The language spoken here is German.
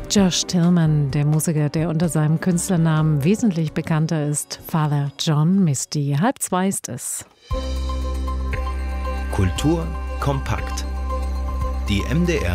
Josh Tillman, der Musiker, der unter seinem Künstlernamen wesentlich bekannter ist, Father John Misty. 1:30 ist es. Kultur kompakt. Die MDR